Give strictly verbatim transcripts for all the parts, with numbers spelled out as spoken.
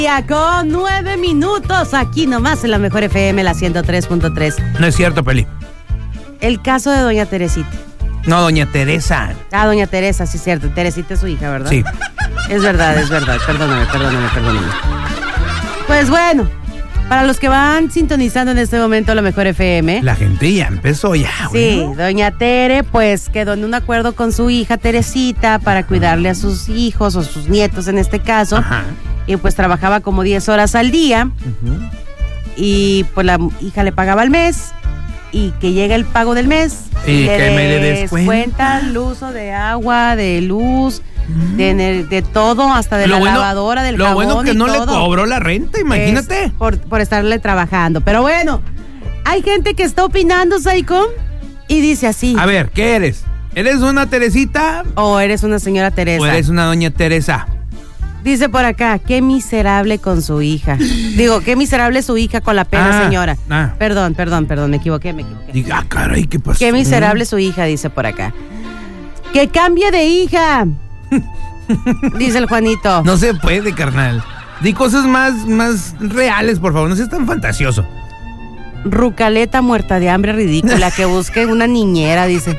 Ya con nueve minutos aquí nomás en la Mejor F M, la ciento tres punto tres. No es cierto, Peli. El caso de doña Teresita. No, doña Teresa. Ah, doña Teresa, sí es cierto. Teresita es su hija, ¿verdad? Sí. Es verdad, es verdad. Perdóname, perdóname, perdóname. Pues bueno, para los que van sintonizando en este momento la Mejor F M. La gente ya empezó ya, güey. Sí, doña Tere pues quedó en un acuerdo con su hija Teresita para cuidarle a sus hijos o sus nietos en este caso. Ajá. Y pues trabajaba como diez horas al día. Uh-huh. Y pues la hija le pagaba al mes. Y que llega el pago del mes. Y le que me le descuenta el uso de agua, de luz, mm. de, de todo, hasta de lo la bueno, lavadora, del lo jabón. Lo bueno que y no todo. Le cobró la renta, imagínate. Es por, por estarle trabajando. Pero bueno, hay gente que está opinando, Saiko, y dice así. A ver, ¿qué eres? ¿Eres una Teresita? ¿O eres una señora Teresa? ¿O eres una doña Teresa? Dice por acá, qué miserable con su hija. Digo, qué miserable su hija con la pena, ah, señora. Ah. Perdón, perdón, perdón, me equivoqué, me equivoqué. Diga, ah, caray, ¿qué pasó? Qué miserable su hija, dice por acá. ¡Que cambie de hija! Dice el Juanito. No se puede, carnal. Di cosas más, más reales, por favor, no seas tan fantasioso. Rucaleta muerta de hambre ridícula, que busque una niñera, dice.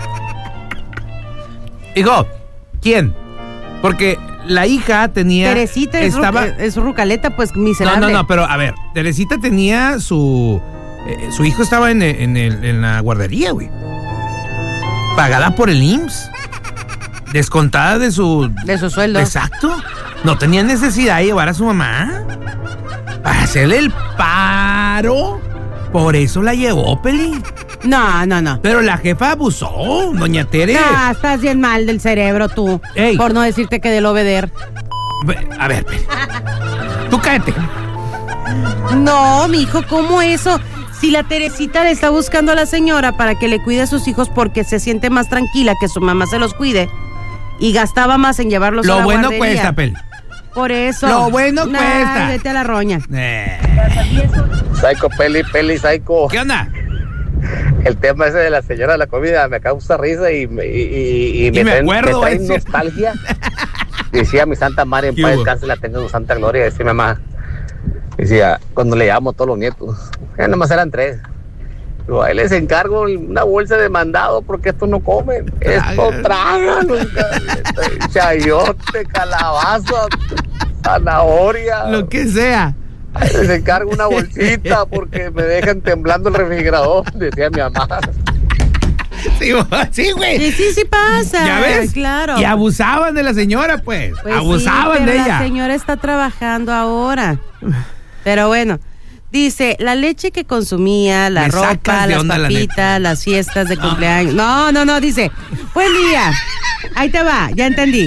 Hijo, ¿quién? Porque la hija tenía... Teresita es, estaba... ru, es Rucaleta, pues miserable. No, no, no, pero a ver, Teresita tenía su... Eh, su hijo estaba en, en, el, en la guardería, güey. Pagada por el I M S S. Descontada de su... De su sueldo. Exacto. No tenía necesidad de llevar a su mamá. Para hacerle el paro. Por eso la llevó, Peli. No, no, no. Pero la jefa abusó, doña Tere. No, estás bien mal del cerebro tú. Ey. Por no decirte que del obeder. A ver, Peli. Tú cállate. No, mijo, ¿cómo eso? Si la Teresita le está buscando a la señora para que le cuide a sus hijos porque se siente más tranquila que su mamá se los cuide y gastaba más en llevarlos Lo a la bueno guardería. cuesta, Peli. Por eso. Lo bueno nah, cuesta. Vete a la roña. Eh. Psycho, Peli, Peli, Psycho. ¿Qué onda? El tema ese de la señora de la comida me causa risa y me, y, y, y y me, me traen, acuerdo, me traen ese. nostalgia. Decía mi Santa María en paz descanse, la tenga en su santa gloria, decía mi mamá. Decía, cuando le llamamos a todos los nietos, ya nomás eran tres. Digo, ahí les encargo una bolsa de mandado porque esto no comen. Esto tragan. Chayote, calabaza, zanahoria. Lo que sea. Ahí les encargo una bolsita porque me dejan temblando el refrigerador, decía mi mamá. Sí, sí, güey. Sí, sí, sí pasa. ¿Ya ves? Claro. Y abusaban de la señora, pues. Pues abusaban sí, pero de ella. La señora está trabajando ahora. Pero bueno, dice, la leche que consumía, la Me ropa, sacas de las onda, la papitas, neta. las fiestas de No. cumpleaños. No, no, no, dice, buen día. Ahí te va, ya entendí.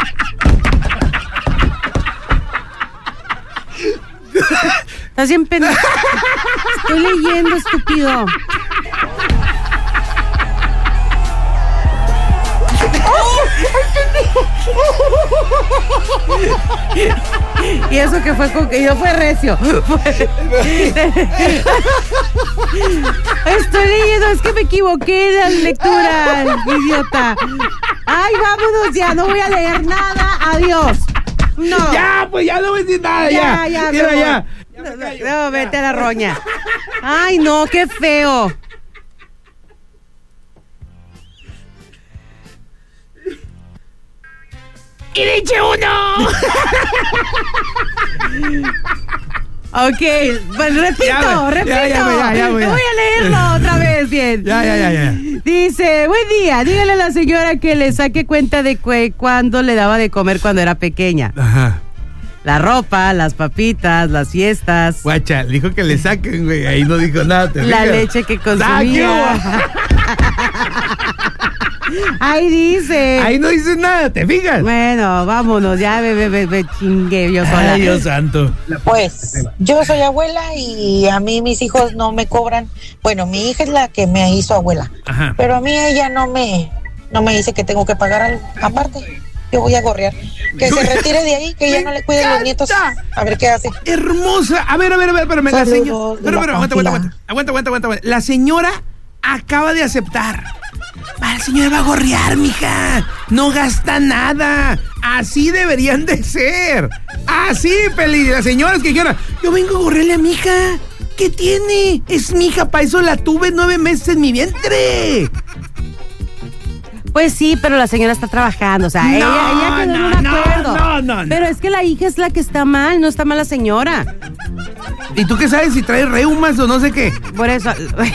Estás bien pendejo. Estoy leyendo, estúpido. Y eso que fue con que yo fue recio. Estoy leyendo, es que me equivoqué de la lectura, idiota. Ay, vámonos ya, no voy a leer nada. Adiós. No. Ya, pues ya no voy a decir nada, Ya, ya. ya, Mira, me ya. voy. No, no, vete a la roña. Ay, no, qué feo. ¡Y dice uno! Ok, pues repito, Ya, ya, repito. ya, ya, ya, ya, Voy ya. a leerlo otra vez bien. Ya, ya, ya, ya. Dice, buen día, dígale a la señora que le saque cuenta de cu- cuándo le daba de comer cuando era pequeña. Ajá. La ropa, las papitas, las fiestas. Guacha, dijo que le saquen, güey. Ahí no dijo nada. ¿te La fijas? leche que consumía. ¡Saque! Ahí dice. Ahí no dice nada, ¿te fijas? Bueno, vámonos, ya me, me, me, me chingué yo sola. Ay, Dios santo. Pues yo soy abuela y a mí mis hijos no me cobran. Bueno, mi hija es la que me hizo abuela, Ajá. pero a mí ella no me no me dice que tengo que pagar algo aparte. Yo voy a gorrear. Que se retire de ahí, que ella no le cuide a los nietos. A ver qué hace. Hermosa. A ver, a ver, a ver, espérame. La señora. Saludos de Pero, la pero, aguanta, aguanta, Pamplona. aguanta. Aguanta, aguanta, aguanta, aguanta. La señora acaba de aceptar La señora va a gorrear, mija. No gasta nada. Así deberían de ser. Así, Peli. Las señoras que dijeron, yo vengo a gorrearle a mi hija. ¿Qué tiene? Es mi hija, para eso la tuve nueve meses en mi vientre. Pues sí, pero la señora está trabajando, o sea, No, ella, ella quedó no, en un no, acuerdo. no, no, no. Pero es que la hija es la que está mal, no está mal la señora. ¿Y tú qué sabes si trae reumas o no sé qué? Por eso,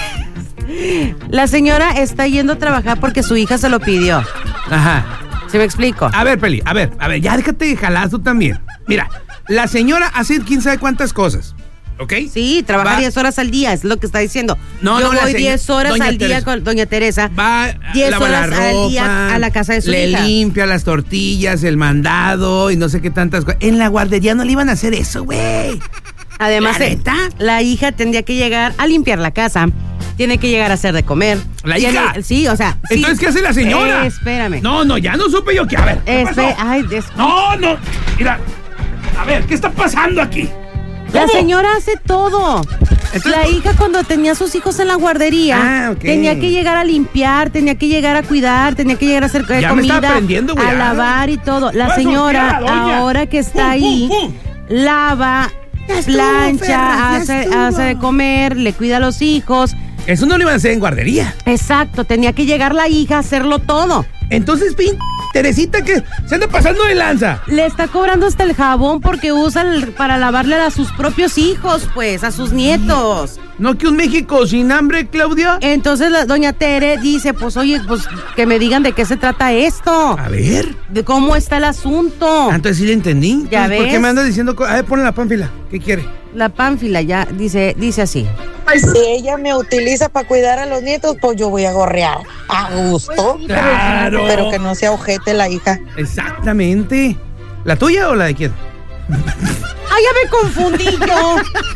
la señora está yendo a trabajar porque su hija se lo pidió. Ajá. ¿Sí me explico? A ver, Peli, a ver, a ver, ya déjate de jalar tú también. Mira, la señora hace quién sabe cuántas cosas, ¿ok? Sí, trabaja Va- diez horas al día, es lo que está diciendo. No, Yo no, la voy señora- diez horas Doña al día Teresa. con doña Teresa. Va, diez lava la horas al día ropa, a la casa de su le hija. limpia las tortillas, el mandado y no sé qué tantas cosas. En la guardería no le iban a hacer eso, güey. Además, ¿La eh, neta? la hija tendría que llegar a limpiar la casa, tiene que llegar a hacer de comer. ¿La Tiene- hija? Sí, o sea. sí. Entonces, ¿qué hace la señora? Eh, espérame. No, no, ya no supe yo qué. A ver, ¿qué pasó? Espe- ay, des- No, no, mira. A ver, ¿qué está pasando aquí? La ¿Cómo? señora hace todo. Entonces- la hija cuando tenía a sus hijos en la guardería, Ah, ok. tenía que llegar a limpiar, tenía que llegar a cuidar, tenía que llegar a hacer eh, Ya me comida, estaba aprendiendo, güey, a ya. lavar y todo. La Vas a señora, voltear, doña. ahora que está Pum, ahí, pum, pum. lava, Ya estuvo, plancha, Ferras, ya hace, estuvo. hace de comer, le cuida a los hijos. Eso no lo iban a hacer en guardería. Exacto, tenía que llegar la hija a hacerlo todo. Entonces, pin, Teresita, que se anda pasando de lanza. Le está cobrando hasta el jabón porque usa el- para lavarle a sus propios hijos, pues, a sus nietos. ¿No que un México sin hambre, Claudia? Entonces la doña Tere dice, pues oye, pues que me digan de qué se trata esto, A ver. de cómo está el asunto. Ah, entonces sí le entendí. Ya Entonces, ¿por qué ves. me anda diciendo? co- A ver, ponle la pánfila. ¿Qué quiere? La pánfila ya dice, dice así. Si ella me utiliza para cuidar a los nietos, pues yo voy a gorrear. A gusto. Claro. Pero que no sea ojete la hija. Exactamente. ¿La tuya o la de quién? ¡Ay, ya me confundí yo!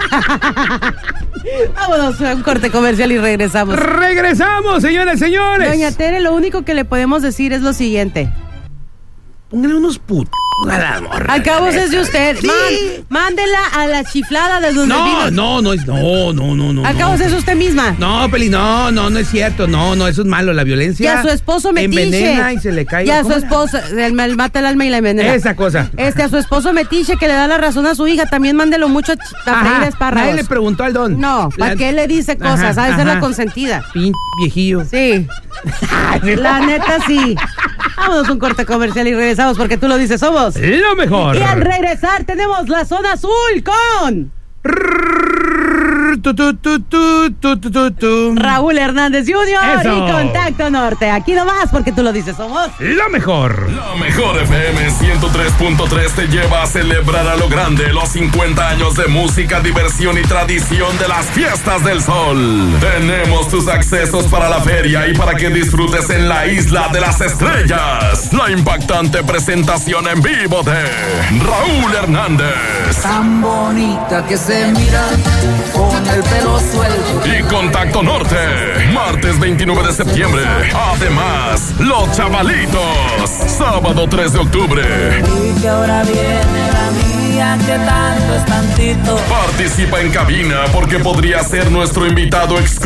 Vámonos a un corte comercial y regresamos. Regresamos, señores, señores. Doña Tere, lo único que le podemos decir es lo siguiente. Póngale unos putos a la morra. Al cabo es de usted. Sí. Man- mándela a la chiflada de donde No, vino. no, no es. No, no, no, no. Al no. cabo es usted misma. No, Peli, no, no, no es cierto. No, no, eso es malo. La violencia. Y a su esposo metiche. envenena y se le cae. Y a su ¿Cómo la- esposo, el, el mata el alma y la envenena. Esa cosa. Este, a su esposo metiche que le da la razón a su hija, también mándelo mucho a, ch- a Ajá, freír espárragos. nadie le preguntó al don. No, ¿para La- qué le dice cosas? Ajá, Ha de ser la ajá. consentida. Pin viejillo. Sí. La neta sí. Vámonos a un corte comercial y regresamos porque tú lo dices, somos. Lo mejor. Y al regresar tenemos la zona azul con Tu, tu, tu, tu, tu, tu, tu, tu. Raúl Hernández junior Eso. y Contacto Norte. Aquí nomás porque tú lo dices, somos. Lo mejor. La mejor F M ciento tres punto tres te lleva a celebrar a lo grande los cincuenta años de música, diversión y tradición de las Fiestas del Sol. Tenemos tus accesos para la feria y para que disfrutes en la Isla de las Estrellas. La impactante presentación en vivo de Raúl Hernández Tan bonita que se mira con el pelo suelto. y Contacto Norte, martes veintinueve de septiembre. Además, Los Chavalitos, sábado tres de octubre. Y que ahora viene la mía, que tanto es tantito. Participa en cabina porque podría ser nuestro invitado exclusivo.